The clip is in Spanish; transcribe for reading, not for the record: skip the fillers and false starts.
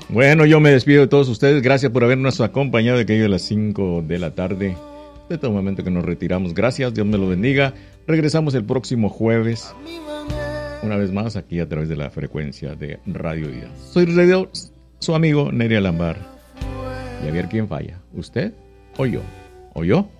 Bueno, yo me despido de todos ustedes. Gracias por habernos acompañado de que llegue a las 5 de la tarde. De todo momento que nos retiramos. Gracias, Dios me lo bendiga. Regresamos el próximo jueves. Una vez más aquí a través de la frecuencia de Radio Vida. Soy su amigo Nery Alambar. Y a ver quién falla. ¿Usted o yo? ¿O yo?